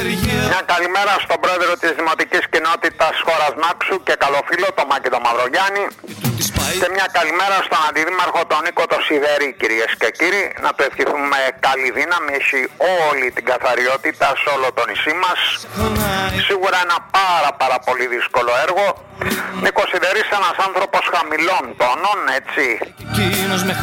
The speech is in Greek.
Μια καλημέρα στον πρόεδρο της Δημοτικής Κοινότητας χώρας Νάξου και καλοφίλο, το Μάκη το Μαυρογιάννη. Και μια καλημέρα στον αντιδήμαρχο τον Νίκο το Σιδερή, κυρίες και κύριοι. Να του ευχηθούμε καλή δύναμη, έχει όλη την καθαριότητα σε όλο το νησί μας. Σίγουρα ένα πάρα πολύ δύσκολο έργο. Νίκο Σιδερής, ένας άνθρωπος χαμηλών τόνων, έτσι.